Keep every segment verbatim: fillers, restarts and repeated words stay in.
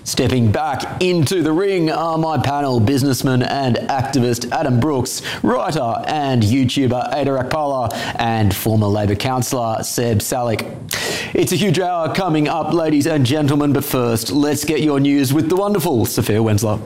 Stepping back into the ring are my panel, businessman and activist Adam Brooks, writer and YouTuber Ada Rakpala, and former Labor councillor Seb Salik. It's a huge hour coming up, ladies and gentlemen, but first, let's get your news with the wonderful Sophia Wensler.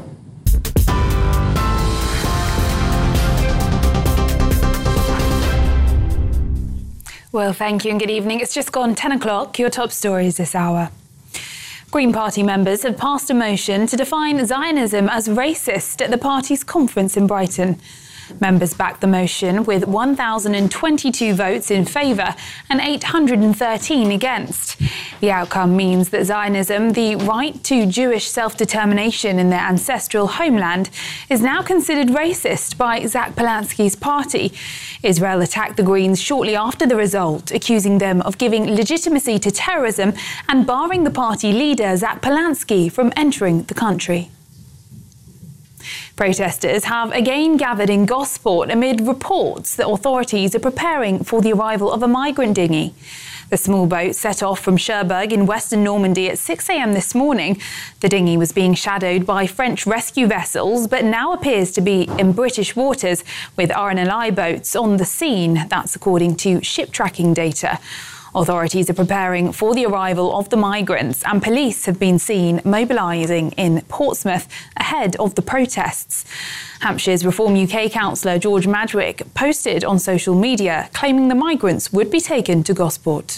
Well, thank you and good evening. It's just gone ten o'clock. Your top stories this hour. Green Party members have passed a motion to define Zionism as racist at the party's conference in Brighton. Members backed the motion with one thousand twenty-two votes in favour and eight hundred thirteen against. The outcome means that Zionism, the right to Jewish self-determination in their ancestral homeland, is now considered racist by Zach Polanski's party. Israel attacked the Greens shortly after the result, accusing them of giving legitimacy to terrorism and barring the party leader, Zach Polanski, from entering the country. Protesters have again gathered in Gosport amid reports that authorities are preparing for the arrival of a migrant dinghy. The small boat set off from Cherbourg in western Normandy at six a.m. this morning. The dinghy was being shadowed by French rescue vessels, but now appears to be in British waters with R N L I boats on the scene. That's according to ship tracking data. Authorities are preparing for the arrival of the migrants, and police have been seen mobilising in Portsmouth ahead of the protests. Hampshire's Reform U K councillor George Madgwick posted on social media claiming the migrants would be taken to Gosport.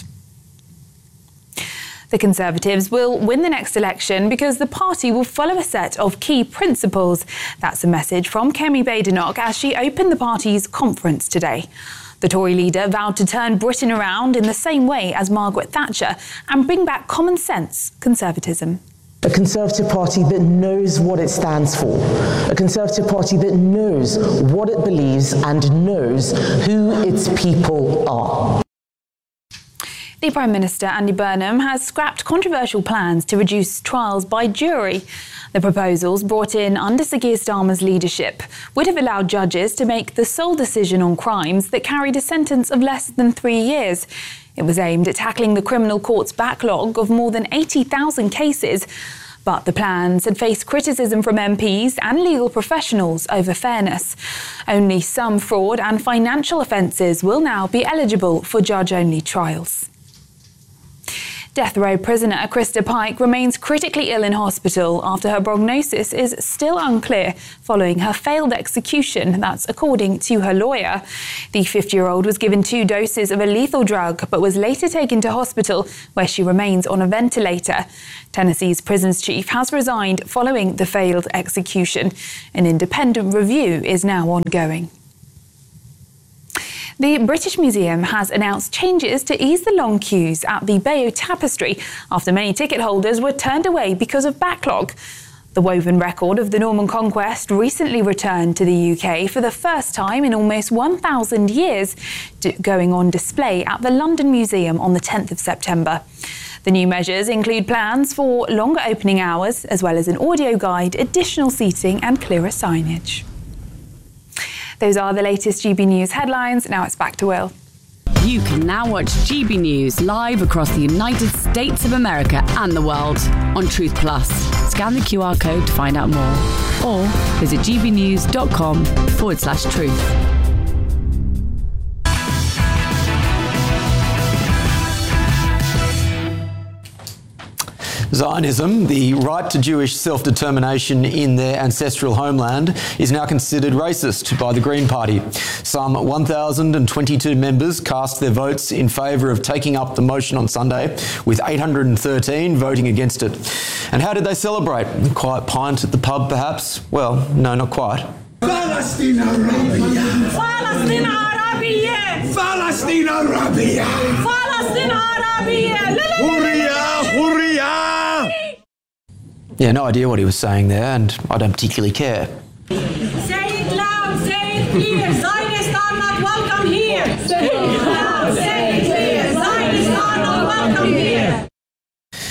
The Conservatives will win the next election because the party will follow a set of key principles. That's a message from Kemi Badenoch as she opened the party's conference today. The Tory leader vowed to turn Britain around in the same way as Margaret Thatcher and bring back common sense conservatism. A Conservative Party that knows what it stands for. A Conservative Party that knows what it believes and knows who its people are. The Prime Minister, Andy Burnham, has scrapped controversial plans to reduce trials by jury. The proposals, brought in under Sir Keir Starmer's leadership, would have allowed judges to make the sole decision on crimes that carried a sentence of less than three years. It was aimed at tackling the criminal court's backlog of more than eighty thousand cases. But the plans had faced criticism from M Ps and legal professionals over fairness. Only some fraud and financial offences will now be eligible for judge-only trials. Death row prisoner Krista Pike remains critically ill in hospital after her prognosis is still unclear following her failed execution. That's according to her lawyer. The fifty-year-old was given two doses of a lethal drug but was later taken to hospital where she remains on a ventilator. Tennessee's prisons chief has resigned following the failed execution. An independent review is now ongoing. The British Museum has announced changes to ease the long queues at the Bayeux Tapestry after many ticket holders were turned away because of backlog. The woven record of the Norman conquest recently returned to the U K for the first time in almost one thousand years, going on display at the London Museum on the tenth of September. The new measures include plans for longer opening hours, as well as an audio guide, additional seating and clearer signage. Those are the latest G B News headlines. Now it's back to Will. You can now watch G B News live across the United States of America and the world on Truth Plus. Scan the Q R code to find out more or visit gbnews.com forward slash truth. Zionism, the right to Jewish self-determination in their ancestral homeland, is now considered racist by the Green Party. Some one thousand twenty-two members cast their votes in favour of taking up the motion on Sunday, with eight hundred thirteen voting against it. And how did they celebrate? A quiet pint at the pub, perhaps? Well, no, not quite. Palestine Arabia! Palestine Arabia! Palestine Arabia! Palestine Arabia! Hurriya! Hurriya! Yeah, no idea what he was saying there, and I don't particularly care. Say it loud, say it clear, Zionists are not welcome here! Say it loud, say it clear, Zionists are not welcome here!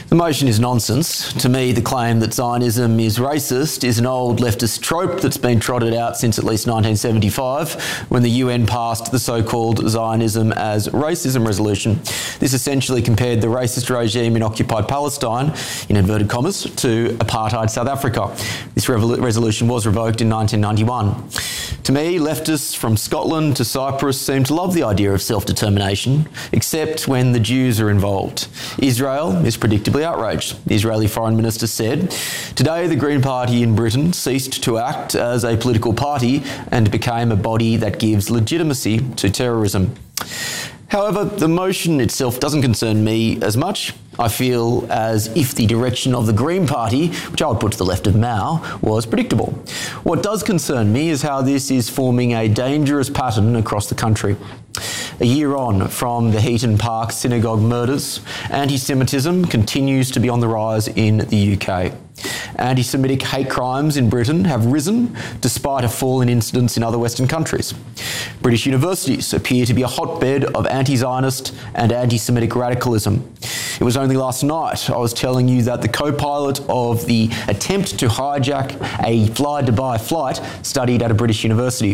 The motion is nonsense. To me, the claim that Zionism is racist is an old leftist trope that's been trotted out since at least nineteen seventy-five, when the U N passed the so-called Zionism as Racism resolution. This essentially compared the racist regime in occupied Palestine, in inverted commas, to apartheid South Africa. This revol- resolution was revoked in nineteen ninety-one. To me, leftists from Scotland to Cyprus seem to love the idea of self-determination, except when the Jews are involved. Israel is predictably outraged. The Israeli Foreign Minister said, "Today the Green Party in Britain ceased to act as a political party and became a body that gives legitimacy to terrorism." However, the motion itself doesn't concern me as much. I feel as if the direction of the Green Party, which I would put to the left of Mao, was predictable. What does concern me is how this is forming a dangerous pattern across the country. A year on from the Heaton Park synagogue murders, anti-Semitism continues to be on the rise in the U K. Anti-Semitic hate crimes in Britain have risen despite a fall in incidents in other Western countries. British universities appear to be a hotbed of anti-Zionist and anti-Semitic radicalism. It was only last night I was telling you that the co-pilot of the attempt to hijack a Fly Dubai flight studied at a British university.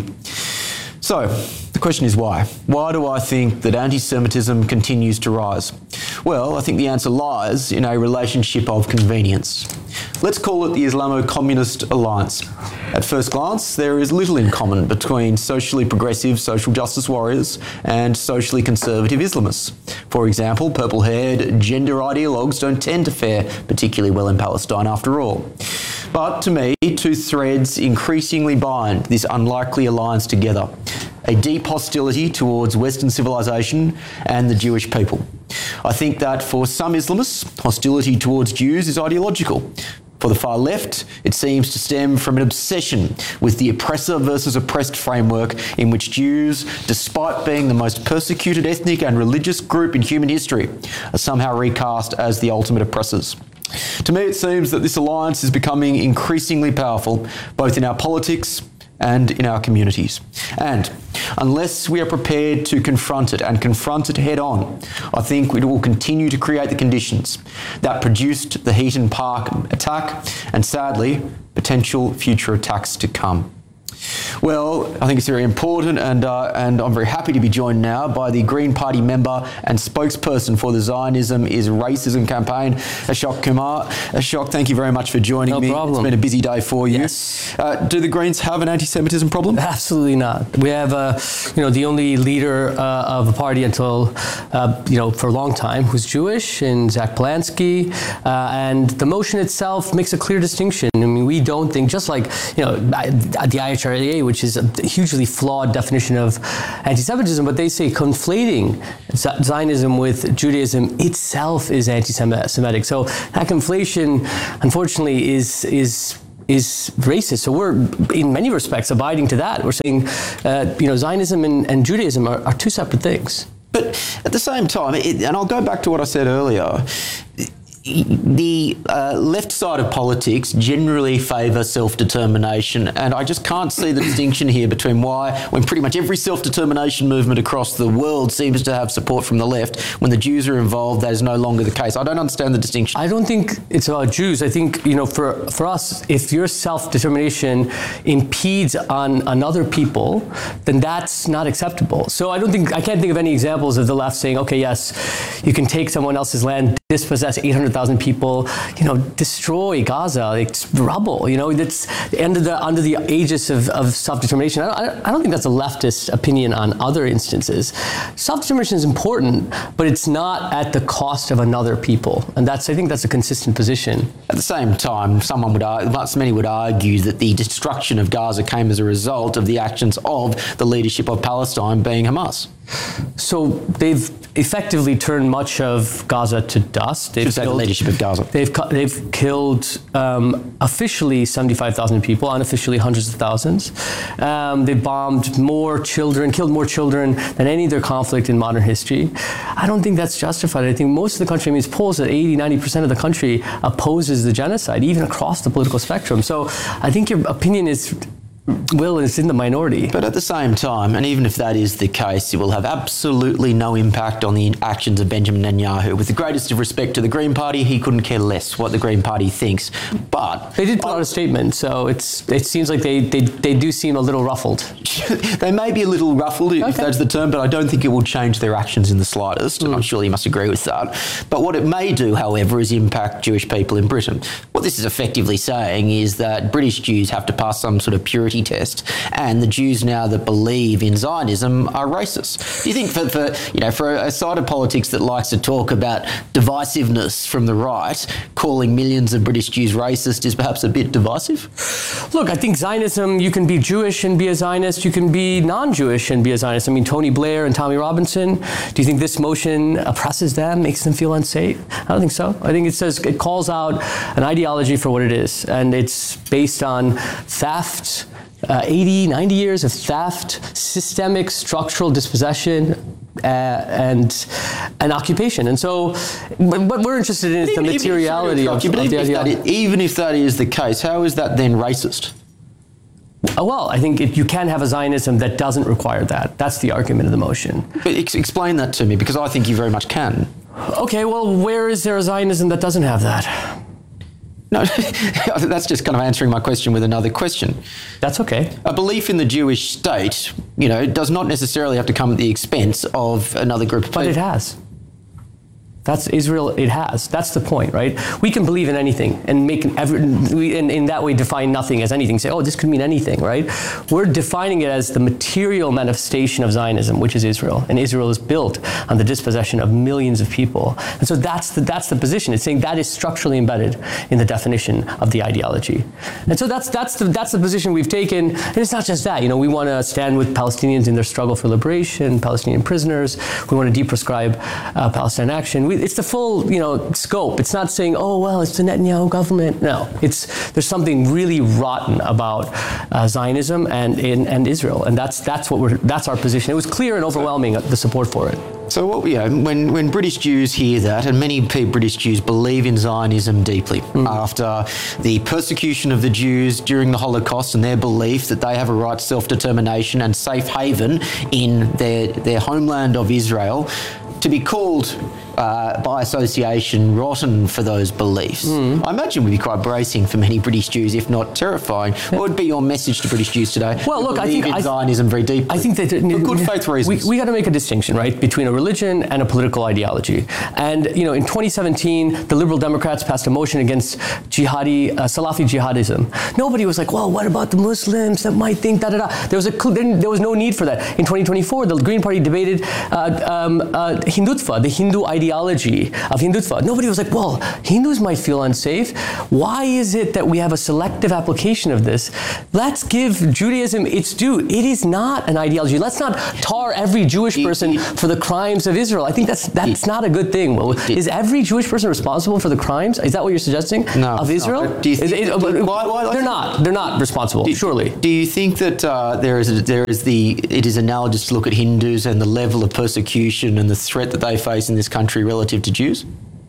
So, the question is why? Why do I think that anti-Semitism continues to rise? Well, I think the answer lies in a relationship of convenience. Let's call it the Islamo-Communist Alliance. At first glance, there is little in common between socially progressive social justice warriors and socially conservative Islamists. For example, purple-haired gender ideologues don't tend to fare particularly well in Palestine after all. But to me, two threads increasingly bind this unlikely alliance together: a deep hostility towards Western civilization and the Jewish people. I think that for some Islamists, hostility towards Jews is ideological. For the far left, it seems to stem from an obsession with the oppressor versus oppressed framework in which Jews, despite being the most persecuted ethnic and religious group in human history, are somehow recast as the ultimate oppressors. To me, it seems that this alliance is becoming increasingly powerful, both in our politics and in our communities. And unless we are prepared to confront it and confront it head on, I think it will continue to create the conditions that produced the Heaton Park attack and, sadly, potential future attacks to come. Well, I think it's very important, and uh, and I'm very happy to be joined now by the Green Party member and spokesperson for the Zionism is Racism campaign, Ashok Kumar. Ashok, thank you very much for joining no me. Problem. It's been a busy day for you. Yes. Uh, do the Greens have an anti-Semitism problem? Absolutely not. We have, uh, you know, the only leader uh, of a party until, uh, you know, for a long time who's Jewish, and Zach Polanski, uh, and the motion itself makes a clear distinction. I mean, we don't think, just like, you know, the I H R A, which is a hugely flawed definition of anti-Semitism, but they say conflating Zionism with Judaism itself is anti-Semitic. So that conflation, unfortunately, is is is racist. So we're, in many respects, abiding to that. We're saying, uh, you know, Zionism and, and Judaism are, are two separate things. But at the same time, it, and I'll go back to what I said earlier, the uh, left side of politics generally favour self-determination, and I just can't see the distinction here between why, when pretty much every self-determination movement across the world seems to have support from the left, when the Jews are involved, that is no longer the case. I don't understand the distinction. I don't think it's about Jews. I think, you know, for, for us, if your self-determination impedes on another people, then that's not acceptable. So I don't think, I can't think of any examples of the left saying, okay, yes, you can take someone else's land, dispossess eight hundred thousand people, you know, destroy Gaza, it's rubble, you know, that's under the under the aegis of, of self-determination. I don't, I don't think that's a leftist opinion on other instances. Self-determination is important, but it's not at the cost of another people, and that's, I think that's a consistent position. At the same time, someone would argue, many would argue that the destruction of Gaza came as a result of the actions of the leadership of Palestine, being Hamas. So they've effectively turned much of Gaza to dust. They've Should say the leadership of Gaza. They've they've killed um, officially seventy-five thousand people, unofficially hundreds of thousands. Um, they bombed more children, killed more children than any other conflict in modern history. I don't think that's justified. I think most of the country, I mean, it's polls that eighty, ninety percent of the country opposes the genocide, even across the political spectrum. So I think your opinion is will is in the minority. But at the same time, and even if that is the case, it will have absolutely no impact on the actions of Benjamin Netanyahu. With the greatest of respect to the Green Party, he couldn't care less what the Green Party thinks. But they did put out a statement, so it's it seems like they, they, they do seem a little ruffled. They may be a little ruffled, okay. if that's the term, but I don't think it will change their actions in the slightest, mm. and I'm sure you must agree with that. But what it may do, however, is impact Jewish people in Britain. What this is effectively saying is that British Jews have to pass some sort of purity test, and the Jews now that believe in Zionism are racist. Do you think for, for you know for a side of politics that likes to talk about divisiveness from the right, calling millions of British Jews racist is perhaps a bit divisive? Look, I think Zionism, you can be Jewish and be a Zionist, you can be non-Jewish and be a Zionist. I mean, Tony Blair and Tommy Robinson, do you think this motion oppresses them, makes them feel unsafe? I don't think so. I think it says it calls out an ideology for what it is, and it's based on theft, uh, eighty, ninety years of theft, systemic structural dispossession, uh, and and occupation. And so what we're interested in is the materiality of, of the ideology. Even if that is the case, how is that then racist? Well, I think it, you can have a Zionism that doesn't require that. That's the argument of the motion. But ex- explain that to me, because I think you very much can. Okay, well, where is there a Zionism that doesn't have that? No, that's just kind of answering my question with another question. That's okay. A belief in the Jewish state, you know, does not necessarily have to come at the expense of another group of people. But it has. That's Israel, it has. That's the point, right? We can believe in anything and make every, we, in, in that way define nothing as anything. Say, oh, this could mean anything, right? We're defining it as the material manifestation of Zionism, which is Israel. And Israel is built on the dispossession of millions of people. And so that's the, that's the position. It's saying that is structurally embedded in the definition of the ideology. And so that's, that's, the, that's the position we've taken. And it's not just that. You know, we want to stand with Palestinians in their struggle for liberation, Palestinian prisoners. We want to deprescribe uh, Palestine action. We, It's the full, you know, scope. It's not saying, oh, well, it's the Netanyahu government. No, it's there's something really rotten about uh, Zionism and in, and Israel, and that's that's what we're that's our position. It was clear and overwhelming the support for it. So, what, you know, when, when British Jews hear that, and many British Jews believe in Zionism deeply, mm. after the persecution of the Jews during the Holocaust and their belief that they have a right to self-determination and safe haven in their, their homeland of Israel, to be called uh, by association rotten for those beliefs, mm. I imagine would be quite bracing for many British Jews, if not terrifying. What would be your message to British Jews today? Well, look, I think in I, Zionism very deeply. I think that for good faith reasons. We, we got to make a distinction, right, between a religion and a political ideology. And you know, in twenty seventeen, the Liberal Democrats passed a motion against jihadi, uh, Salafi jihadism. Nobody was like, well, what about the Muslims that might think da da da? There was a there was no need for that. In twenty twenty-four, the Green Party debated uh, um, uh, Hindutva, the Hindu ideology of Hindutva. Nobody was like, well, Hindus might feel unsafe. Why is it that we have a selective application of this? Let's give Judaism its due. It is not an ideology. Let's not tar every Jewish person for the crimes of Israel. I think that's that's not a good thing. Well, is every Jewish person responsible for the crimes? Is that what you're suggesting? No, of Israel? No. Do you think, is it, do, why, why, they're not. They're not responsible. Do, surely. Do you think that uh, there is a, there is the it is analogous to look at Hindus and the level of persecution and the threat that they face in this country relative to Jews?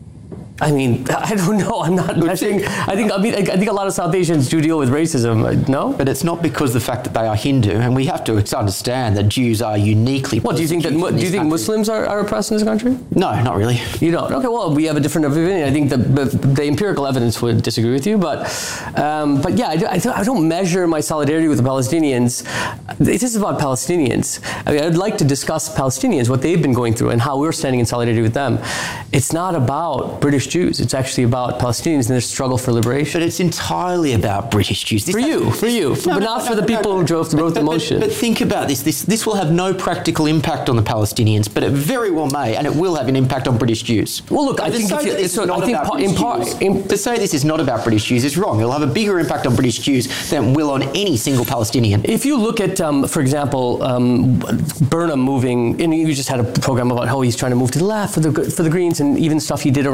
I mean, I don't know. I'm not. I think. I think. I mean, I think a lot of South Asians do deal with racism. No, but it's not because of the fact that they are Hindu, and we have to understand that Jews are uniquely. What do you think that? Do you think country. Muslims are, are oppressed in this country? No, not really. You don't. Okay. Well, we have a different opinion. I think the the, the empirical evidence would disagree with you, but um, but yeah, I, do, I, do, I don't measure my solidarity with the Palestinians. This is about Palestinians. I mean, I'd like to discuss Palestinians, what they've been going through, and how we're standing in solidarity with them. It's not about British Jews. It's actually about Palestinians and their struggle for liberation. But it's entirely about British Jews. This for you, this, for you, no, but no, not no, for the no, people no, who drove, wrote but, the motion. But, but think about this. This this will have no practical impact on the Palestinians, but it very well may, and it will have an impact on British Jews. Well, look, I think, if you, it's, so I think pa- in part, in, to say this is not about British Jews is wrong. It'll have a bigger impact on British Jews than it will on any single Palestinian. If you look at, um, for example, um, Burnham moving, and you just had a program about how he's trying to move to the left for the for the Greens, and even stuff he did around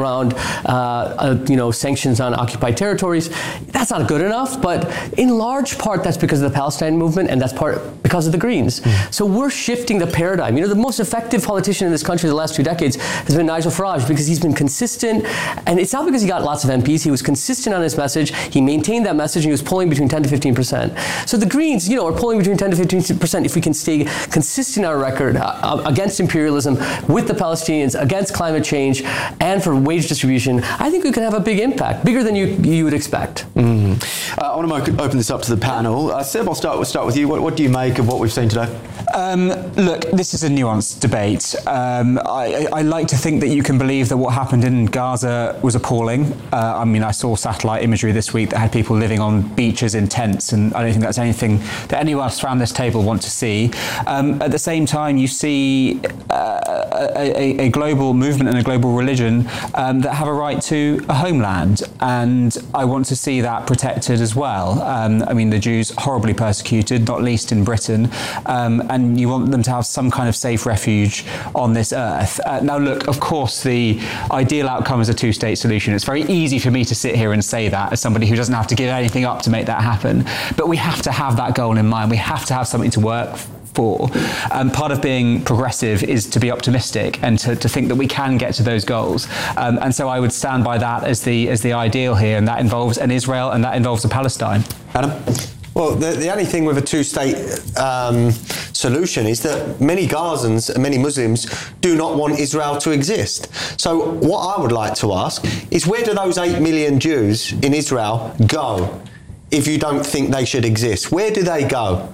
uh, uh, you know, sanctions on occupied territories. That's not good enough, but in large part that's because of the Palestine movement, and that's part because of the Greens. Mm. So we're shifting the paradigm. You know, the most effective politician in this country the last two decades has been Nigel Farage, because he's been consistent, and it's not because he got lots of M Ps. He was consistent on his message. He maintained that message, and he was polling between ten to fifteen percent. So the Greens, you know, are polling between ten to fifteen percent if we can stay consistent on our record uh, against imperialism, with the Palestinians, against climate change, and for wage distribution. I think we can have a big impact, bigger than you you would expect. Mm. Uh, I want to mo- open this up to the panel. Uh, Seb, I'll start, we'll start with you. What, what do you make of what we've seen today? Um, look, this is a nuanced debate. Um, I, I like to think that you can believe that what happened in Gaza was appalling. Uh, I mean, I saw satellite imagery this week that had people living on beaches in tents, and I don't think that's anything that anyone else around this table want to see. Um, at the same time, you see uh, a, a, a global movement and a global religion um, that have a right to a homeland, and I want to see that protected as well. Um, I mean, the Jews horribly persecuted, not least in Britain, um, and you want them to have some kind of safe refuge on this earth. Uh, now, look, of course, the ideal outcome is a two-state solution. It's very easy for me to sit here and say that as somebody who doesn't have to give anything up to make that happen. But we have to have that goal in mind. We have to have something to work for. Um, part of being progressive is to be optimistic and to, to think that we can get to those goals. Um, and so I would stand by that as the as the ideal here, and that involves an Israel and that involves a Palestine. Adam? Well, the, the only thing with a two-state um, solution is that many Gazans and many Muslims do not want Israel to exist. So what I would like to ask is, where do those eight million Jews in Israel go if you don't think they should exist? Where do they go?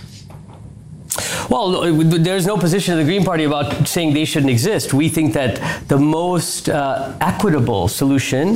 Well, there's no position of the Green Party about saying they shouldn't exist. We think that the most uh, equitable solution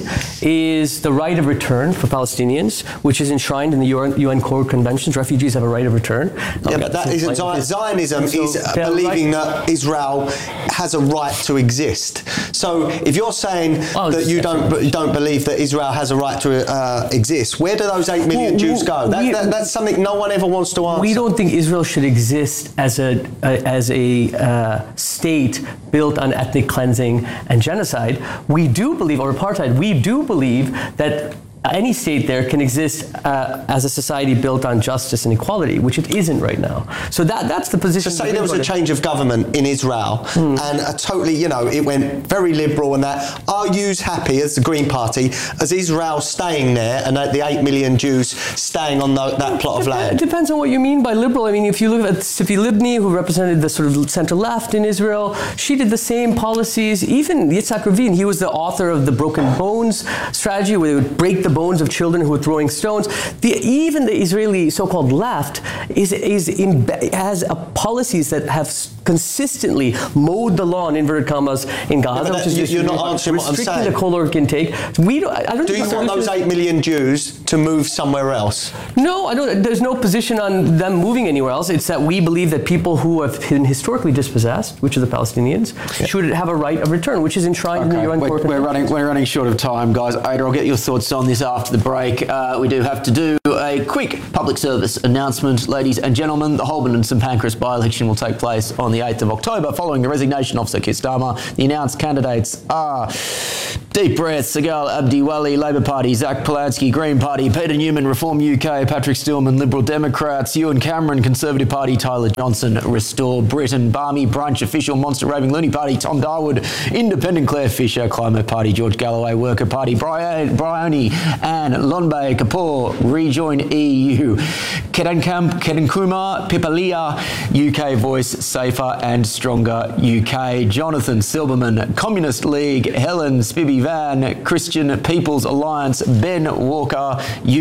is the right of return for Palestinians, which is enshrined in the U N Core Conventions. Refugees have a right of return. Yeah, but that isn't Zion. Zionism so is believing right. that Israel has a right to exist. So if you're saying well, that you don't you don't believe that Israel has a right to uh, exist, where do those eight million well, Jews go? That, we, that, that's something no one ever wants to answer. We don't think Israel should exist as a, a as a uh, state built on ethnic cleansing and genocide. We do believe, or apartheid, we do believe that any state there can exist uh, as a society built on justice and equality, which it isn't right now. So that that's the position. So say there was a change of government in Israel hmm. and a totally, you know, it went very liberal and that. Are you happy as the Green Party as Israel staying there and the eight million Jews staying on the, that plot of land? It depends on what you mean by liberal. I mean, if you look at Tzipi Livni, who represented the sort of center left in Israel, she did the same policies. Even Yitzhak Rabin, he was the author of the Broken Bones strategy, where they would break the bones of children who were throwing stones. The, even the Israeli so-called left is, is in, has a policies that have consistently mowed the lawn, inverted commas, in Gaza. Yeah, that, you're not answering what I'm saying. Restricting the caloric intake. We don't, I don't Do think you want those eight million Jews to move somewhere else? No, I don't. There's no position on them moving anywhere else. It's that we believe that people who have been historically dispossessed, which are the Palestinians, yeah. should have a right of return, which is enshrined okay. in the U N Core Convention. We're running, we're running short of time, guys. Ada, I'll get your thoughts on this after the break. Uh, we do have to do a quick public service announcement. Ladies and gentlemen, the Holborn and St Pancras by-election will take place on the eighth of October following the resignation of Sir Keir Starmer. The announced candidates are Deep Breath, Segal Abdiwali, Labor Party, Zach Polanski, Green Party, Peter Newman, Reform U K, Patrick Stillman, Liberal Democrats, Ewan Cameron, Conservative Party, Tyler Johnson, Restore Britain, Barmy Brunch, Official Monster Raving Loony Party, Tom Darwood, Independent Claire Fisher, Climate Party, George Galloway, Worker Party, Brian, Bryony, and Lonbay Kapoor, Rejoin E U, Kedankam, Kedankuma, Pipalia, U K Voice, Safer and Stronger U K, Jonathan Silberman, Communist League, Helen Spivey Van, Christian People's Alliance, Ben Walker,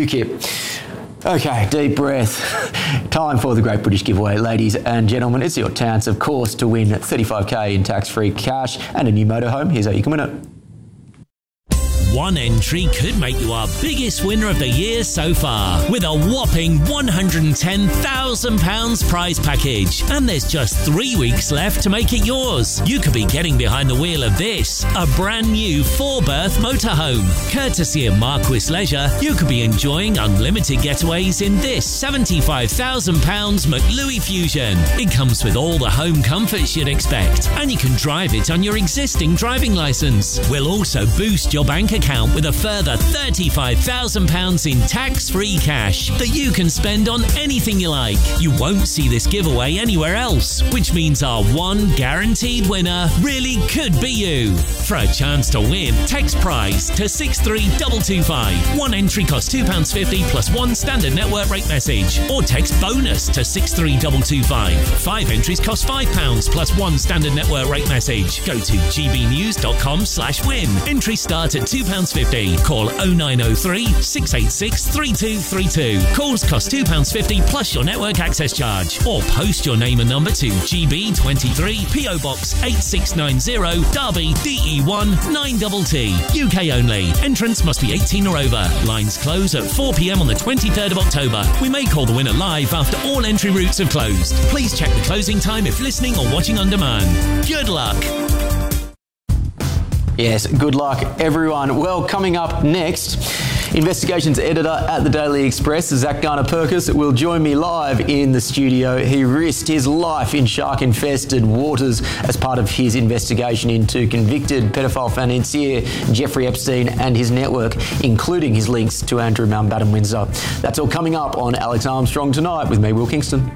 UKIP. Okay, deep breath. Time for the Great British Giveaway, ladies and gentlemen. It's your chance, of course, to win thirty-five K in tax-free cash and a new motorhome. Here's how you can win it. one entry could make you our biggest winner of the year so far, with a whopping one hundred ten thousand pounds prize package. And there's just three weeks left to make it yours. You could be getting behind the wheel of this, a brand new four-berth motorhome. Courtesy of Marquis Leisure, you could be enjoying unlimited getaways in this seventy-five thousand pounds McLuey Fusion. It comes with all the home comforts you'd expect, and you can drive it on your existing driving licence. We'll also boost your bank account with a further thirty-five thousand pounds in tax-free cash that you can spend on anything you like. You won't see this giveaway anywhere else, which means our one guaranteed winner really could be you. For a chance to win, text prize to six three two two five. One entry costs two pounds fifty plus one standard network rate message, or text bonus to six three two two five. Five entries cost five pounds plus one standard network rate message. Go to gbnews.com slash win. Entries start at two pounds fifty. Call oh nine oh three, six eight six, three two three two. Calls cost two pounds fifty plus your network access charge. Or post your name and number to G B twenty-three, P O Box eight six nine zero, Derby, D E one nine T T. U K only. Entrance must be eighteen or over. Lines close at four p.m. on the twenty-third of October. We may call the winner live after all entry routes have closed. Please check the closing time if listening or watching on demand. Good luck. Yes, good luck, everyone. Well, coming up next, investigations editor at the Daily Express, Zach Garner-Perkis, will join me live in the studio. He risked his life in shark-infested waters as part of his investigation into convicted pedophile financier Jeffrey Epstein and his network, including his links to Andrew Mountbatten Windsor. That's all coming up on Alex Armstrong Tonight with me, Will Kingston.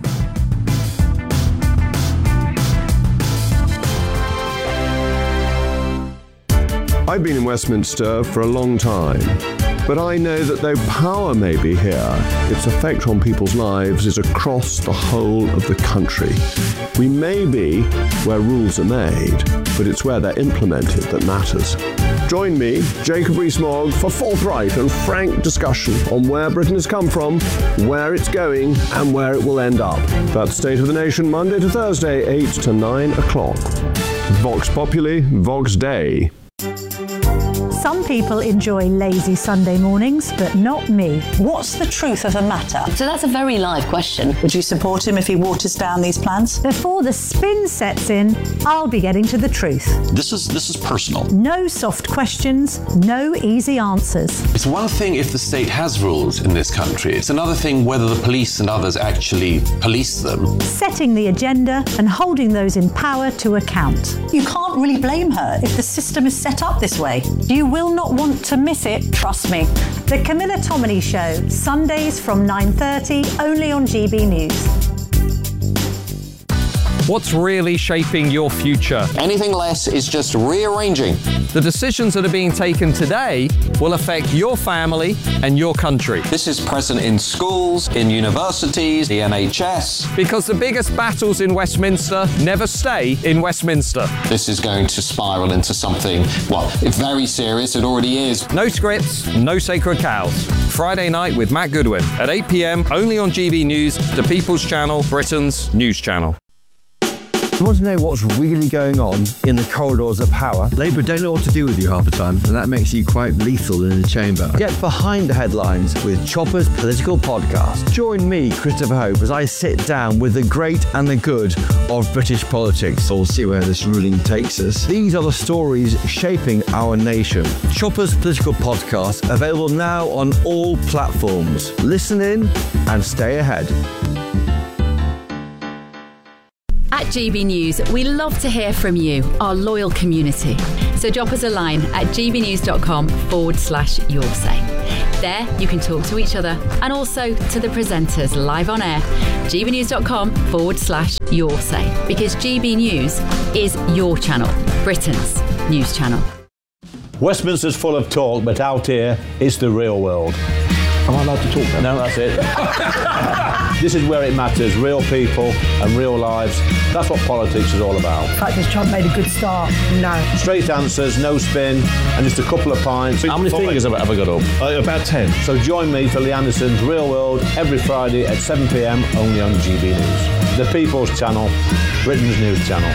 I've been in Westminster for a long time, but I know that though power may be here, its effect on people's lives is across the whole of the country. We may be where rules are made, but it's where they're implemented that matters. Join me, Jacob Rees-Mogg, for forthright and frank discussion on where Britain has come from, where it's going, and where it will end up. That's State of the Nation, Monday to Thursday, eight to nine o'clock. Vox Populi, Vox Dei. Some people enjoy lazy Sunday mornings, but not me. What's the truth of the matter? So that's a very live question. Would you support him if he waters down these plans? Before the spin sets in, I'll be getting to the truth. This is this is personal. No soft questions, no easy answers. It's one thing if the state has rules in this country. It's another thing whether the police and others actually police them. Setting the agenda and holding those in power to account. You can't really blame her if the system is set up this way. You will not want to miss it, trust me. The Camilla Tominey Show, Sundays from nine thirty, only on G B News. What's really shaping your future? Anything less is just rearranging. The decisions that are being taken today will affect your family and your country. This is present in schools, in universities, the N H S. Because the biggest battles in Westminster never stay in Westminster. This is going to spiral into something, well, it's very serious, it already is. No scripts, no sacred cows. Friday night with Matt Goodwin at eight p.m, only on G B News, the People's Channel, Britain's news channel. You want to know what's really going on in the corridors of power? Labour don't know what to do with you half the time, and that makes you quite lethal in the chamber. Get behind the headlines with Chopper's Political Podcast. Join me, Christopher Hope, as I sit down with the great and the good of British politics. We'll see where this ruling takes us. These are the stories shaping our nation. Chopper's Political Podcast, available now on all platforms. Listen in and stay ahead. At G B News, we love to hear from you, our loyal community. So drop us a line at gbnews.com forward slash your say. There, you can talk to each other and also to the presenters live on air. gbnews.com forward slash your say. Because G B News is your channel, Britain's news channel. Westminster's full of talk, but out here, it's the real world. Am I allowed to talk then? No, that's it. This is where it matters, real people and real lives. That's what politics is all about. The fact has Trump made a good start? No. Straight answers, no spin, and just a couple of pints. How many fingers have I got up? Uh, about ten. So join me for Lee Anderson's Real World every Friday at seven p.m, only on G B News. The People's Channel, Britain's news channel.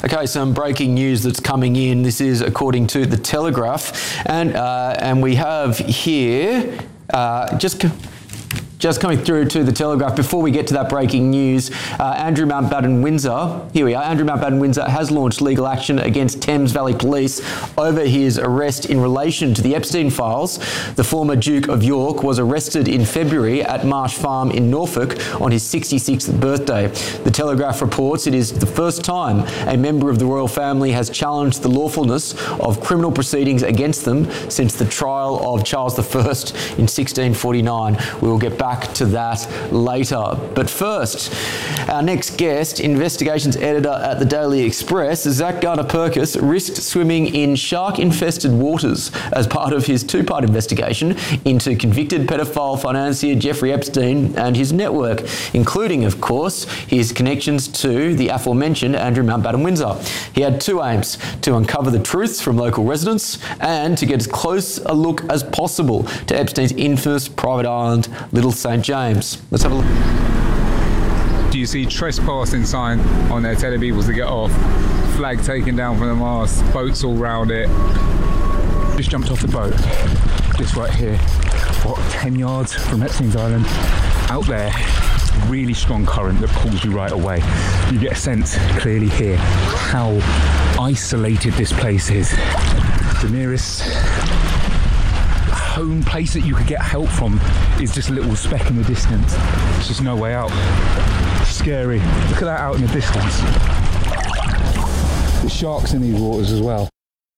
Okay, some breaking news that's coming in. This is according to The Telegraph. And, uh, and we have here, uh, just... Just coming through to The Telegraph, before we get to that breaking news, uh, Andrew Mountbatten Windsor, here we are, Andrew Mountbatten Windsor has launched legal action against Thames Valley Police over his arrest in relation to the Epstein files. The former Duke of York was arrested in February at Marsh Farm in Norfolk on his sixty-sixth birthday. The Telegraph reports it is the first time a member of the royal family has challenged the lawfulness of criminal proceedings against them since the trial of Charles the First in sixteen forty-nine. We will get back Back to that later. But first, our next guest, investigations editor at the Daily Express, Zach Gardner-Perkis, risked swimming in shark-infested waters as part of his two-part investigation into convicted pedophile financier Jeffrey Epstein and his network, including, of course, his connections to the aforementioned Andrew Mountbatten Windsor. He had two aims: to uncover the truths from local residents and to get as close a look as possible to Epstein's infamous private island, Little Saint James. Let's have a look. Do you see trespassing sign on there telling people to get off? Flag taken down from the mast, boats all round it. Just jumped off the boat, just right here, what, ten yards from Epstein's Island. Out there, really strong current that pulls you right away. You get a sense clearly here how isolated this place is. The nearest home place that you could get help from is just a little speck in the distance. There's just no way out. Scary. Look at that out in the distance. There's sharks in these waters as well.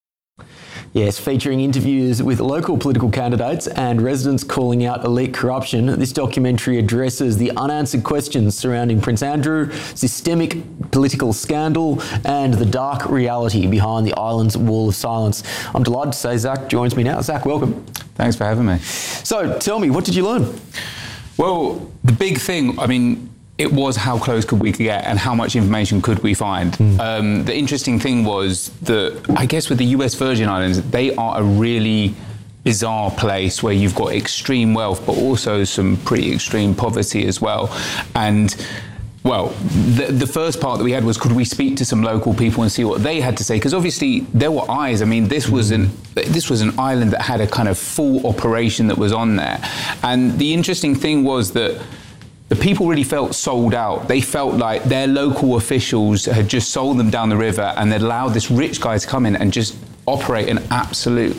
Yes, featuring interviews with local political candidates and residents calling out elite corruption, this documentary addresses the unanswered questions surrounding Prince Andrew, systemic political scandal, and the dark reality behind the island's wall of silence. I'm delighted to say Zach joins me now. Zach, welcome. Thanks for having me. So, tell me, what did you learn? Well, the big thing, I mean, it was how close could we get and how much information could we find. Mm. Um, the interesting thing was that, I guess with the U S Virgin Islands, they are a really bizarre place where you've got extreme wealth, but also some pretty extreme poverty as well. And well, the, the first part that we had was, could we speak to some local people and see what they had to say? Because obviously there were eyes. I mean, this was an this was an island that had a kind of full operation that was on there. And the interesting thing was that the people really felt sold out. They felt like their local officials had just sold them down the river and they'd allowed this rich guy to come in and just operate an absolute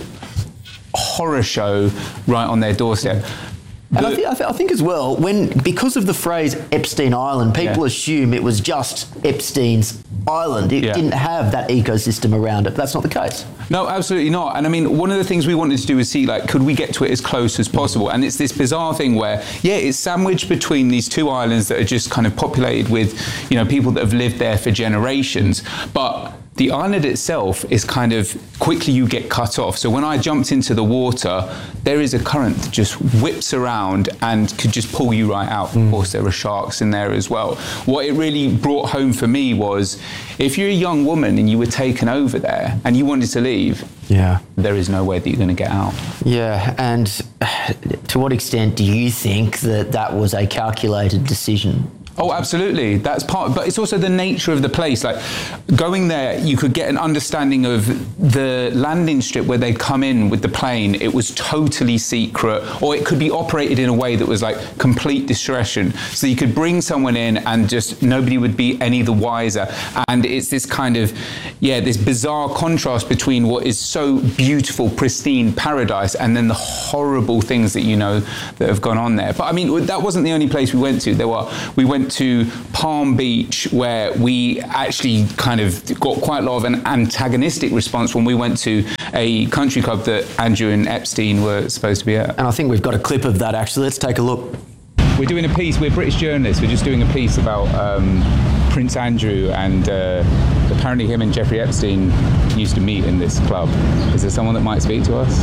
horror show right on their doorstep. And I, th- I, th- I think as well, when because of the phrase Epstein Island, people Yeah. assume it was just Epstein's island. It Yeah. didn't have that ecosystem around it. But that's not the case. No, absolutely not. And I mean, one of the things we wanted to do is see, like, could we get to it as close as possible? And it's this bizarre thing where, yeah, it's sandwiched between these two islands that are just kind of populated with, you know, people that have lived there for generations. But the island itself is kind of, quickly you get cut off. So when I jumped into the water, there is a current that just whips around and could just pull you right out. Mm. Of course, there are sharks in there as well. What it really brought home for me was, if you're a young woman and you were taken over there and you wanted to leave, yeah, there is no way that you're going to get out. Yeah, and to what extent do you think that that was a calculated decision? Oh, absolutely. That's part, but it's also the nature of the place. Like, going there, you could get an understanding of the landing strip where they'd come in with the plane. It was totally secret, or it could be operated in a way that was like complete discretion. So you could bring someone in and just nobody would be any the wiser. And it's this kind of, yeah, this bizarre contrast between what is so beautiful, pristine paradise and then the horrible things that you know that have gone on there. But I mean, that wasn't the only place we went to. There were, we went to Palm Beach, where we actually kind of got quite a lot of an antagonistic response when we went to a country club that Andrew and Epstein were supposed to be at. And I think we've got a clip of that, actually. Let's take a look. We're doing a piece, we're British journalists, we're just doing a piece about um, Prince Andrew, and uh, apparently him and Jeffrey Epstein used to meet in this club. Is there someone that might speak to us?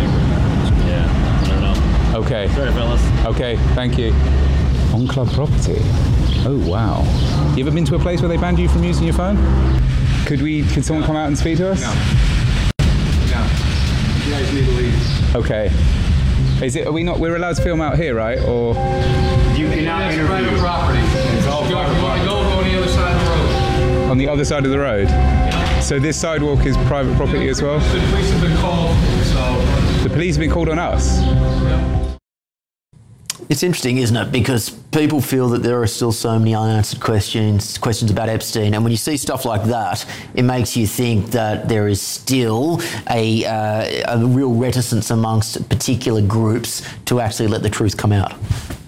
Yeah, I don't know. Okay. Sorry, fellas. Okay, thank you. On club property? Oh, wow. You ever been to a place where they banned you from using your phone? Could we, could someone come out and speak to us? No. No. You guys need to leave. Okay. Is it, are we not, we're allowed to film out here, right? Or? You cannot interview. Private property. It's all private property. If you want to go, go on the other side of the road. On the other side of the road. So this sidewalk is private property as well? The police have been called, so... The police have been called on us? It's interesting, isn't it? Because people feel that there are still so many unanswered questions, questions about Epstein. And when you see stuff like that, it makes you think that there is still a, uh, a real reticence amongst particular groups to actually let the truth come out.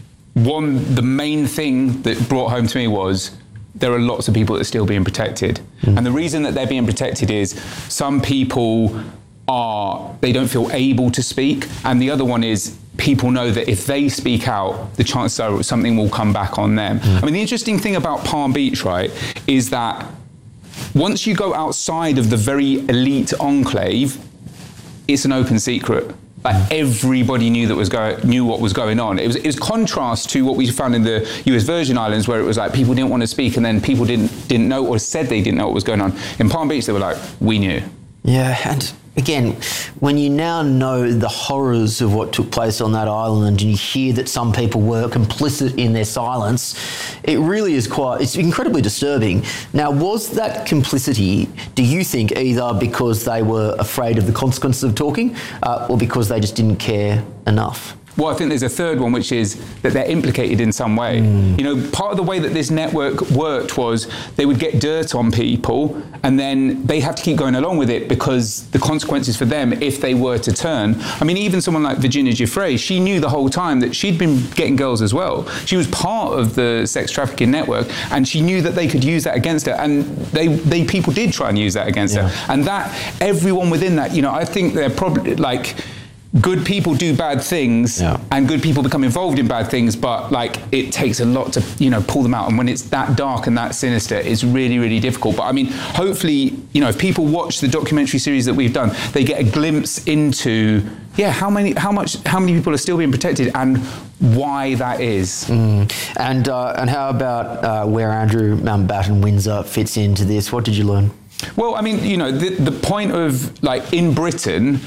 One, the main thing that brought home to me was there are lots of people that are still being protected. Mm. And the reason that they're being protected is some people are, they don't feel able to speak. And the other one is people know that if they speak out, the chances are something will come back on them. Mm. I mean, the interesting thing about Palm Beach, right, is that once you go outside of the very elite enclave, it's an open secret. Like everybody knew that was go- knew what was going on. It was, it was contrast to what we found in the U S Virgin Islands, where it was like people didn't want to speak, and then people didn't didn't know or said they didn't know what was going on. In Palm Beach, they were like, we knew. Yeah, and again, when you now know the horrors of what took place on that island and you hear that some people were complicit in their silence, it really is quite, it's incredibly disturbing. Now, was that complicity, do you think, either because they were afraid of the consequences of talking uh, or because they just didn't care enough? Well, I think there's a third one, which is that they're implicated in some way. Mm. You know, part of the way that this network worked was they would get dirt on people and then they have to keep going along with it because the consequences for them if they were to turn. I mean, even someone like Virginia Giuffre, she knew the whole time that she'd been getting girls as well. She was part of the sex trafficking network and she knew that they could use that against her, and they, they people did try and use that against yeah. her. And that, everyone within that, you know, I think they're probably like, good people do bad things yeah. and good people become involved in bad things, but like it takes a lot to, you know, pull them out. And when it's that dark and that sinister, it's really, really difficult. But I mean, hopefully, you know, if people watch the documentary series that we've done, they get a glimpse into, yeah, how many, how much, how many people are still being protected and why that is. Mm. And uh, and how about uh, where Andrew Mountbatten Windsor fits into this? What did you learn? Well, I mean, you know, the, the point of like in Britain,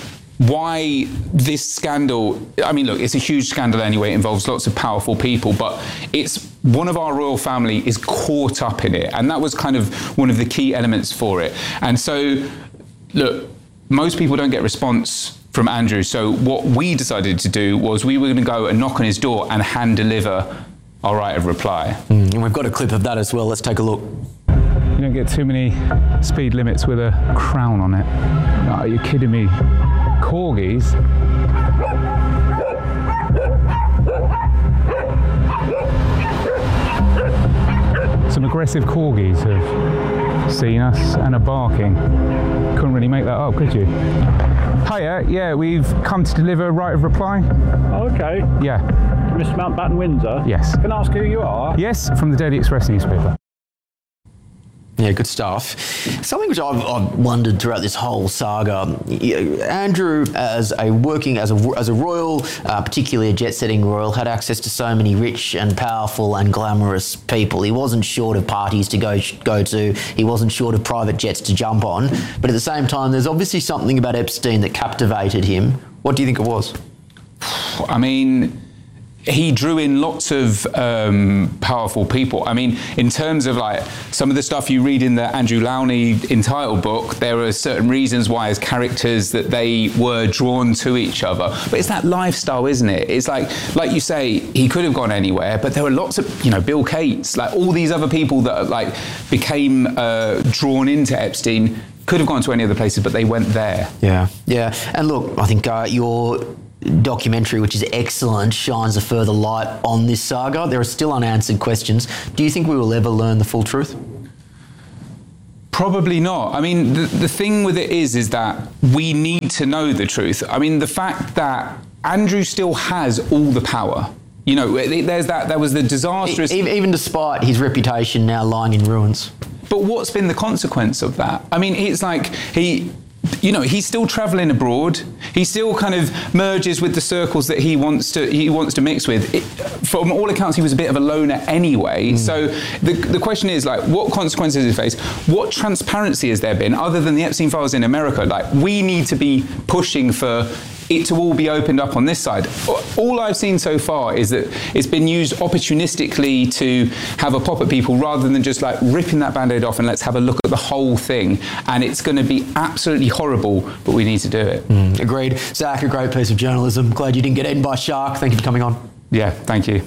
why this scandal, I mean, look, it's a huge scandal anyway, it involves lots of powerful people, but it's one of our royal family is caught up in it. And that was kind of one of the key elements for it. And so, look, most people don't get response from Andrew. So what we decided to do was we were going to go and knock on his door and hand deliver our right of reply. Mm, and we've got a clip of that as well. Let's take a look. You don't get too many speed limits with a crown on it. Oh, are you kidding me? Corgis? Some aggressive corgis have seen us and are barking. Couldn't really make that up, could you? Hiya, yeah, we've come to deliver a right of reply. Oh, okay. Yeah. Mister Mountbatten Windsor? Yes. Can I ask who you are? Yes, from the Daily Express newspaper. Yeah, good stuff. Something which I've, I've wondered throughout this whole saga, you know, Andrew, as a working as a as a royal, uh, particularly a jet-setting royal, had access to so many rich and powerful and glamorous people. He wasn't short of parties to go go to. He wasn't short of private jets to jump on. But at the same time, there's obviously something about Epstein that captivated him. What do you think it was? I mean, he drew in lots of um, powerful people. I mean, in terms of like some of the stuff you read in the Andrew Lowney entitled book, there are certain reasons why as characters that they were drawn to each other. But it's that lifestyle, isn't it? It's like, like you say, he could have gone anywhere, but there were lots of, you know, Bill Gates, like all these other people that like became uh, drawn into Epstein could have gone to any other places, but they went there. Yeah, yeah. And look, I think uh, your documentary, which is excellent, shines a further light on this saga. There are still unanswered questions. Do you think we will ever learn the full truth? Probably not. I mean, the, the thing with it is, is that we need to know the truth. I mean, the fact that Andrew still has all the power. You know, there's that, there was the disastrous... Even, even despite his reputation now lying in ruins. But what's been the consequence of that? I mean, it's like he... You know, he's still travelling abroad. He still kind of merges with the circles that he wants to he wants to mix with. It, from all accounts, he was a bit of a loner anyway. Mm. So the the question is, like, what consequences does he face? What transparency has there been, other than the Epstein files in America? Like, we need to be pushing for it to all be opened up on this side. All I've seen so far is that it's been used opportunistically to have a pop at people rather than just like ripping that band-aid off and let's have a look at the whole thing. And it's going to be absolutely horrible, but we need to do it. Mm, agreed. Zach, a great piece of journalism. Glad you didn't get eaten by a shark. Thank you for coming on. Yeah, thank you.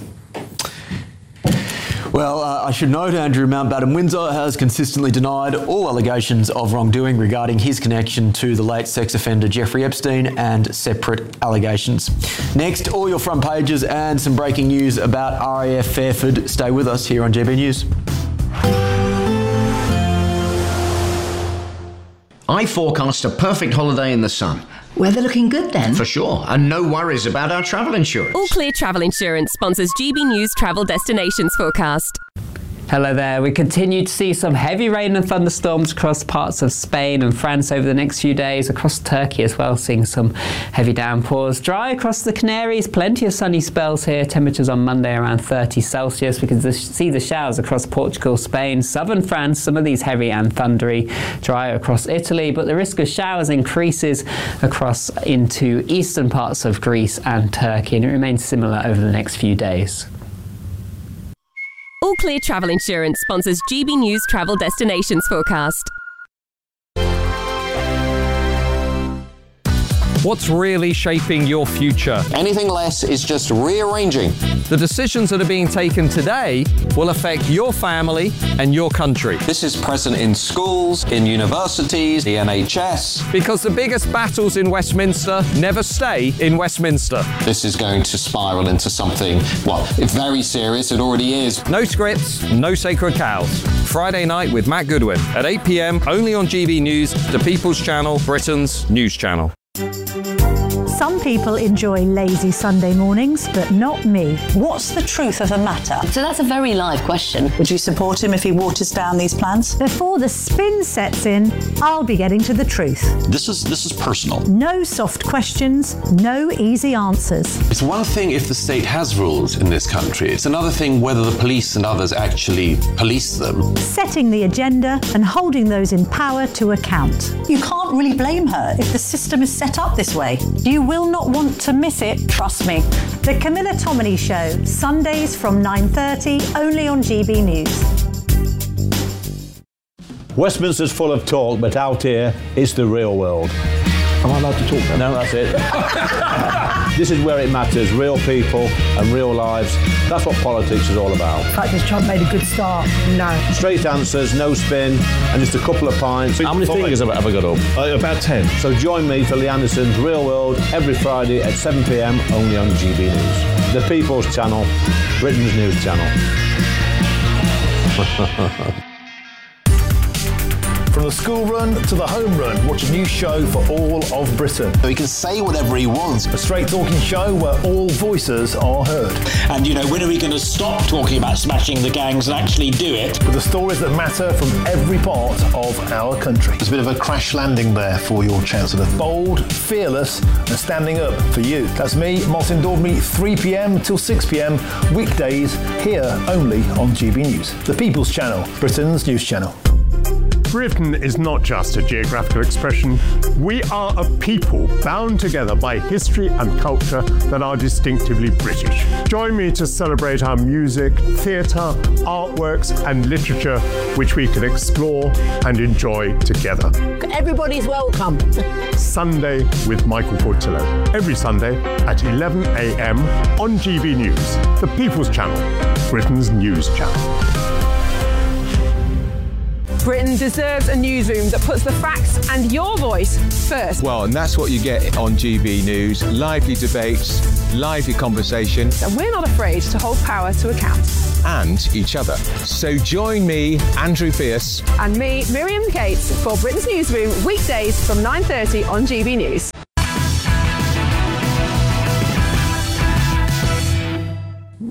Well, uh, I should note Andrew Mountbatten Windsor has consistently denied all allegations of wrongdoing regarding his connection to the late sex offender Jeffrey Epstein and separate allegations. Next, all your front pages and some breaking news about R A F Fairford. Stay with us here on G B News. I forecast a perfect holiday in the sun. Weather looking good then? For sure, and no worries about our travel insurance. All Clear Travel Insurance sponsors G B News Travel Destinations Forecast. Hello there. We continue to see some heavy rain and thunderstorms across parts of Spain and France over the next few days, across Turkey as well, seeing some heavy downpours. Dry across the Canaries, plenty of sunny spells here. Temperatures on Monday around thirty Celsius. We can see the showers across Portugal, Spain, southern France, some of these heavy and thundery. Dry across Italy, but the risk of showers increases across into eastern parts of Greece and Turkey, and it remains similar over the next few days. All Clear Travel Insurance sponsors G B News Travel Destinations Forecast. What's really shaping your future? Anything less is just rearranging. The decisions that are being taken today will affect your family and your country. This is present in schools, in universities, the N H S. Because the biggest battles in Westminster never stay in Westminster. This is going to spiral into something, well, very serious. It already is. No scripts, no sacred cows. Friday night with Matt Goodwin at eight p m only on G B News, the People's Channel, Britain's news channel. Some people enjoy lazy Sunday mornings, but not me. What's the truth of the matter? So that's a very live question. Would you support him if he waters down these plans? Before the spin sets in, I'll be getting to the truth. This is this is personal. No soft questions, no easy answers. It's one thing if the state has rules in this country. It's another thing whether the police and others actually police them. Setting the agenda and holding those in power to account. You can't really blame her if the system is set up this way. You will not want to miss it, trust me. The Camilla Tominey Show, Sundays from nine thirty, only on G B News. Westminster's full of talk, but out here, it's the real world. Am I allowed to talk then? No, that's it. This is where it matters, real people and real lives. That's what politics is all about. In fact, has Trump made a good start? No. Straight answers, no spin, and just a couple of pints. How many fingers have I ever got up? Uh, about ten. So join me for Lee Anderson's Real World every Friday at seven p m only on G B News. The People's Channel, Britain's news channel. From the school run to the home run, watch a new show for all of Britain. He can say whatever he wants. A straight talking show where all voices are heard. And, you know, when are we going to stop talking about smashing the gangs and actually do it? With the stories that matter from every part of our country. There's a bit of a crash landing there for your Chancellor. Bold, fearless and standing up for you. That's me, Martin Daubney, three p m till six p m, weekdays, here only on G B News. The People's Channel, Britain's news channel. Britain is not just a geographical expression. We are a people bound together by history and culture that are distinctively British. Join me to celebrate our music, theatre, artworks and literature, which we can explore and enjoy together. Everybody's welcome. Sunday with Michael Portillo. Every Sunday at eleven a m on G B News, the People's Channel, Britain's news channel. Britain deserves a newsroom that puts the facts and your voice first. Well, and that's what you get on G B News. Lively debates, lively conversation. And we're not afraid to hold power to account. And each other. So join me, Andrew Pierce. And me, Miriam Cates, for Britain's Newsroom, weekdays from nine thirty on G B News. Well,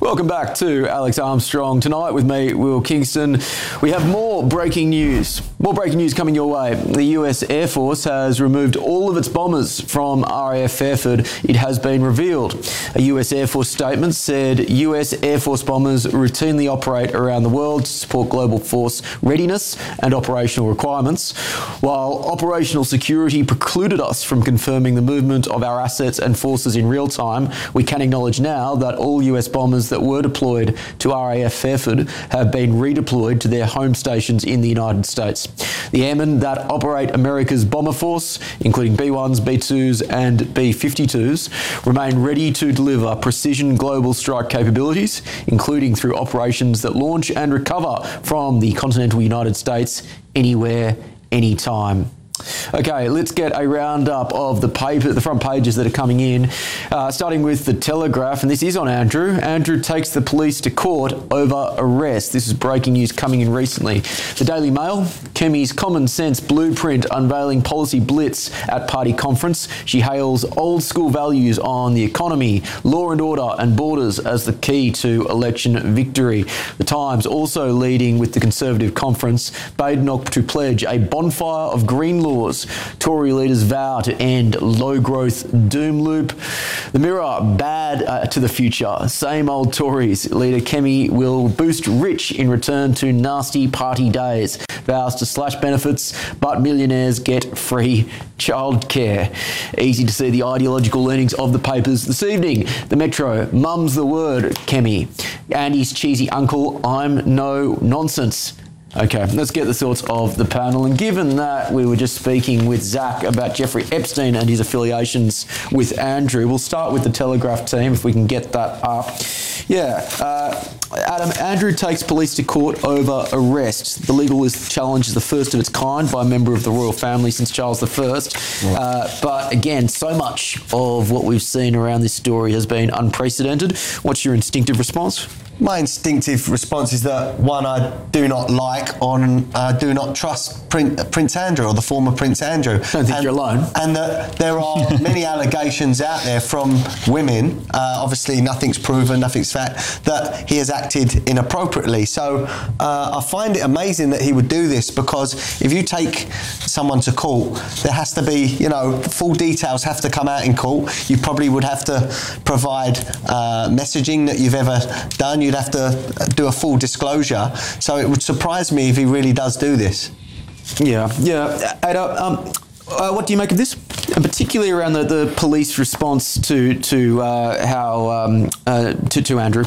Welcome back to Alex Armstrong. Tonight with me, Will Kingston. We have more breaking news. More breaking news coming your way. The U S Air Force has removed all of its bombers from R A F Fairford. It has been revealed. A U S Air Force statement said U S Air Force bombers routinely operate around the world to support global force readiness and operational requirements. While operational security precluded us from confirming the movement of our assets and forces in real time, we can acknowledge now that all U S bombers that were deployed to R A F Fairford have been redeployed to their home stations in the United States. The airmen that operate America's bomber force, including B ones, B twos and B fifty-twos, remain ready to deliver precision global strike capabilities, including through operations that launch and recover from the continental United States anywhere, anytime. Okay, let's get a roundup of the paper, the front pages that are coming in, uh, starting with the Telegraph, and this is on Andrew. Andrew takes the police to court over arrest. This is breaking news coming in recently. The Daily Mail, Kemi's common sense blueprint unveiling policy blitz at party conference. She hails old school values on the economy, law and order and borders as the key to election victory. The Times also leading with the Conservative conference, Badenoch to pledge a bonfire of green law. Tory leaders vow to end low-growth doom loop. The Mirror, bad uh, to the future. Same old Tories. Leader Kemi will boost rich in return to nasty party days. Vows to slash benefits, but millionaires get free childcare. Easy to see the ideological leanings of the papers this evening. The Metro, mum's the word, Kemi. Andy's cheesy uncle, I'm no nonsense. Okay, let's get the thoughts of the panel. And given that we were just speaking with Zach about Jeffrey Epstein and his affiliations with Andrew, we'll start with the Telegraph team, if we can get that up. Yeah, uh, Adam, Andrew takes police to court over arrest. The legal challenge is the first of its kind by a member of the royal family since Charles the First. Uh, but again, so much of what we've seen around this story has been unprecedented. What's your instinctive response? My instinctive response is that, one, I do not like or uh, do not trust Prince, Prince Andrew or the former Prince Andrew. I don't think and, you're alone. And that there are many allegations out there from women, uh, obviously nothing's proven, nothing's fact, that he has acted inappropriately. So uh, I find it amazing that he would do this, because if you take someone to court, there has to be, you know, full details have to come out in court. You probably would have to provide uh, messaging that you've ever done. You'd have to do a full disclosure. So it would surprise me if he really does do this. Yeah, yeah. Ada, um, uh, what do you make of this? And particularly around the, the police response to to uh, how um, uh, to, to Andrew.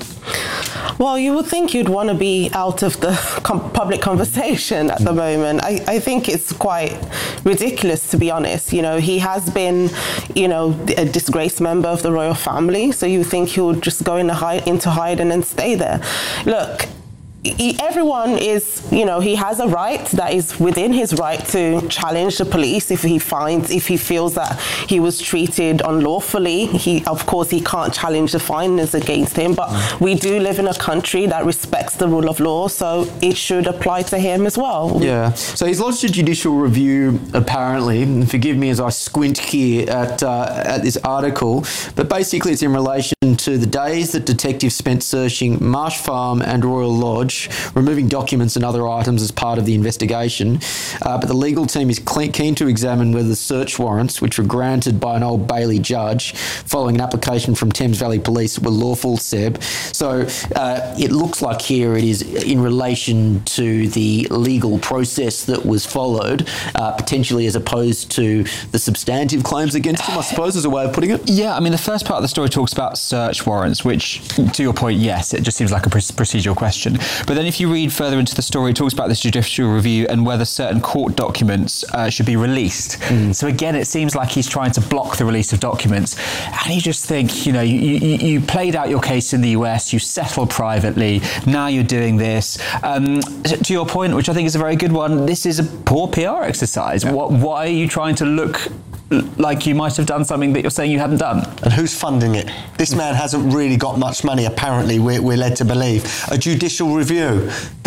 Well, you would think you'd want to be out of the com- public conversation at the moment. I, I think it's quite ridiculous, to be honest. You know, he has been, you know, a disgraced member of the royal family, so you think he would just go into, hide, into hiding and stay there. Look, he, everyone is, you know, he has a right that is within his right to challenge the police if he finds, if he feels that he was treated unlawfully. He, of course, he can't challenge the findings against him, but mm. we do live in a country that respects the rule of law, so it should apply to him as well. Yeah. So he's lodged a judicial review, apparently, and forgive me as I squint here at uh, at this article, but basically it's in relation to the days that detectives spent searching Marsh Farm and Royal Lodge, removing documents and other items as part of the investigation. Uh, but the legal team is keen to examine whether the search warrants, which were granted by an Old Bailey judge following an application from Thames Valley Police, were lawful, Seb. So uh, it looks like here it is in relation to the legal process that was followed, uh, potentially as opposed to the substantive claims against him, I suppose, is a way of putting it. Yeah, I mean, the first part of the story talks about search warrants, which, to your point, yes, it just seems like a procedural question. But then if you read further into the story, it talks about this judicial review and whether certain court documents uh, should be released. Mm. So again, it seems like he's trying to block the release of documents. And you just think, you know, you, you, you played out your case in the U S, you settled privately, now you're doing this. Um, to your point, which I think is a very good one, this is a poor P R exercise. Yeah. What, why are you trying to look like you might have done something that you're saying you hadn't done? And who's funding it? This man hasn't really got much money, apparently, we're, we're led to believe. A judicial review, that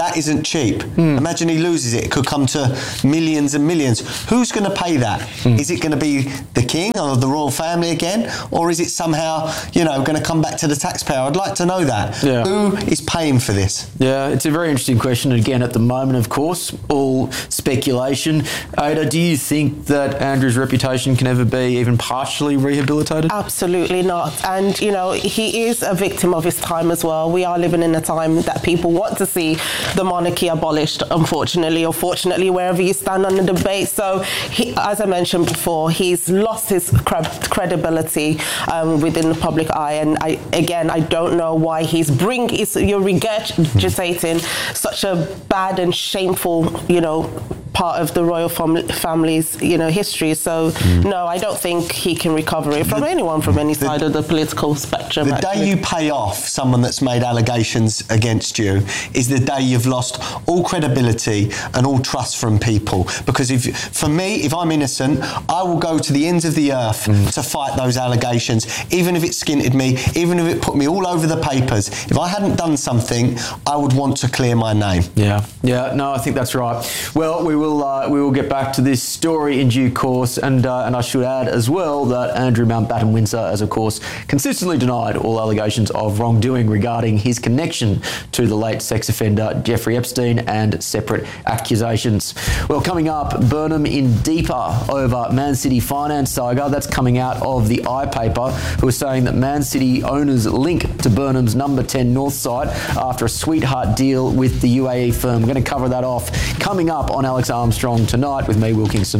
that isn't cheap. Mm. Imagine he loses it. It could come to millions and millions. Who's going to pay that? Mm. Is it going to be the king or the royal family again? Or is it somehow, you know, going to come back to the taxpayer? I'd like to know that. Yeah. Who is paying for this? Yeah, it's a very interesting question. Again, at the moment, of course, all speculation. Ada, do you think that Andrew's reputation can ever be even partially rehabilitated? Absolutely not. And, you know, he is a victim of his time as well. We are living in a time that people want to see the monarchy abolished, unfortunately or fortunately, wherever you stand on the debate. So, he, as I mentioned before, he's lost his cre- credibility um, within the public eye. And I, again, I don't know why he's bring, he's, you're regurgitating such a bad and shameful, you know, part of the royal fam- family's, you know, history. So, mm. no, I don't think he can recover it from the, anyone from any the, side of the political spectrum. The actually. day you pay off someone that's made allegations against you is the day you've lost all credibility and all trust from people. Because if, for me, if I'm innocent, I will go to the ends of the earth mm. to fight those allegations, even if it skinted me, even if it put me all over the papers. If I hadn't done something, I would want to clear my name. Yeah, yeah, no, I think that's right. Well, we will uh, we will get back to this story in due course, and uh, and I should add as well that Andrew Mountbatten Windsor has, of course, consistently denied all allegations of wrongdoing regarding his connection to the late sex offender Jeffrey Epstein and separate accusations. Well, coming up, Burnham in deeper over Man City finance saga. That's coming out of the iPaper, who are saying that Man City owners link to Burnham's number ten North site after a sweetheart deal with the U A E firm. We're going to cover that off coming up on Alex Armstrong tonight with me, Will Kingston.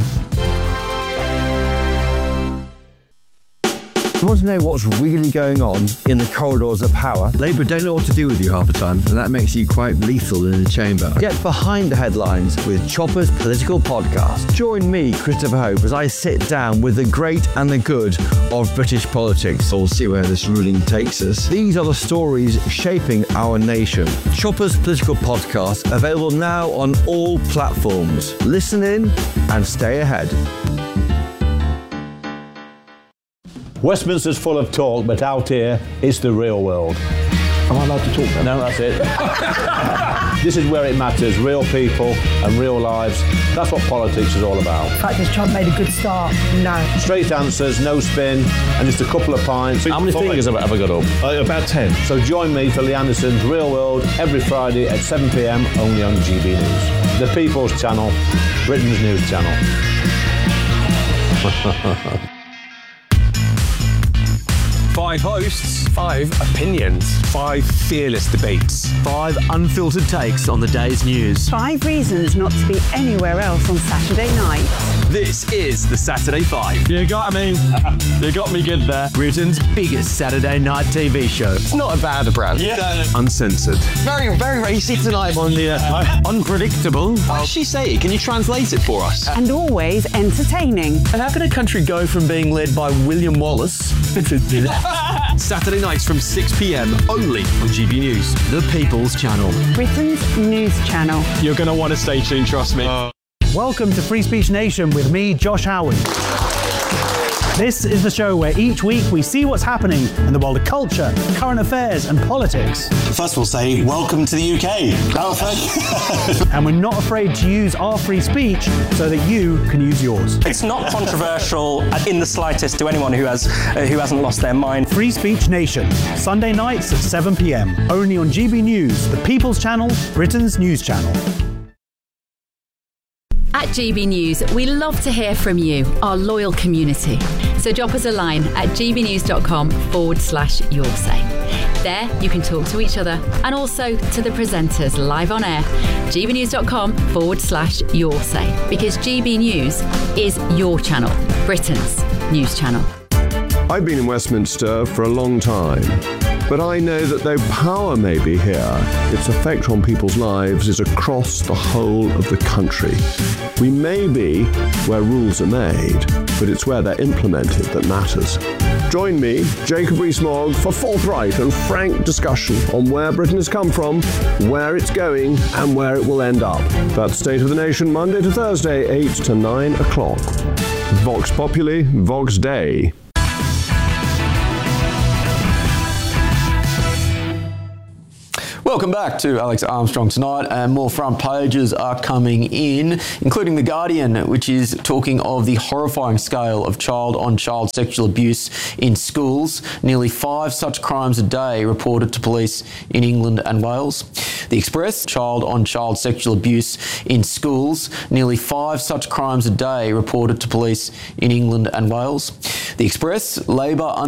You want to know what's really going on in the corridors of power? Labour don't know what to do with you half the time, and that makes you quite lethal in the chamber. Get behind the headlines with Chopper's Political Podcast. Join me, Christopher Hope, as I sit down with the great and the good of British politics. We'll see where this ruling takes us. These are the stories shaping our nation. Chopper's Political Podcast, available now on all platforms. Listen in and stay ahead. Westminster's full of talk, but out here, it's the real world. Am I allowed to talk now? No, that's it. This is where it matters. Real people and real lives. That's what politics is all about. In fact, has Trump made a good start? No. Straight answers, no spin, and just a couple of pints. How many Five. fingers have I got up? Uh, about ten. So join me for Lee Anderson's Real World every Friday at seven p.m. only on G B News. The People's Channel, Britain's news channel. Five hosts, five opinions, five fearless debates, five unfiltered takes on the day's news. Five reasons not to be anywhere else on Saturday night. This is the Saturday Five. You got me. You got me good there. Britain's biggest Saturday night T V show. It's not a bad brand. Yeah. Uncensored. Very, very racy tonight on the uh, unpredictable. What does she say? Can you translate it for us? And always entertaining. And how can a country go from being led by William Wallace Saturday nights from six p.m. only on G B News. The People's Channel. Britain's news channel. You're going to want to stay tuned, trust me. Uh. Welcome to Free Speech Nation with me, Josh Howard. This is the show where each week we see what's happening in the world of culture, current affairs and politics. First we'll say, welcome to the U K. Oh, thank you. And we're not afraid to use our free speech so that you can use yours. It's not controversial in the slightest to anyone who has uh, who hasn't lost their mind. Free Speech Nation, Sunday nights at seven p.m. only on G B News, the People's Channel, Britain's news channel. At G B News, we love to hear from you, our loyal community. So drop us a line at gbnews.com forward slash your say. There, you can talk to each other and also to the presenters live on air. gbnews.com forward slash your say. Because G B News is your channel, Britain's news channel. I've been in Westminster for a long time, but I know that though power may be here, its effect on people's lives is across the whole of the country. We may be where rules are made, but it's where they're implemented that matters. Join me, Jacob Rees-Mogg, for forthright and frank discussion on where Britain has come from, where it's going, and where it will end up. That's State of the Nation, Monday to Thursday, eight to nine o'clock. Vox Populi, Vox Dei. Welcome back to Alex Armstrong Tonight, and more front pages are coming in, including The Guardian, which is talking of the horrifying scale of child-on-child sexual abuse in schools. Nearly five such crimes a day reported to police in England and Wales. The Express, child-on-child sexual abuse in schools. Nearly five such crimes a day reported to police in England and Wales. The Express, Labor